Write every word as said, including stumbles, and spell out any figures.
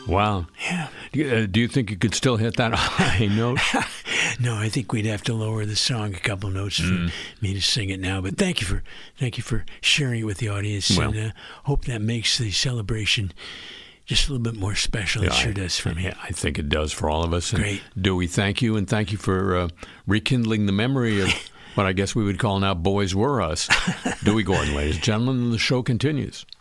Wow. Yeah. Uh, do you think you could still hit that high note? No, I think we'd have to lower the song a couple notes for Mm. me to sing it now. But thank you for thank you for sharing it with the audience, Well. and uh, hope that makes the celebration just a little bit more special. It Yeah, sure I- does for me. Yeah, I think it does for all of us. And Great. Dewey, thank you, and thank you for uh, rekindling the memory of what I guess we would call now Boys Were Us. Dewey Gordon, ladies and gentlemen, and the show continues.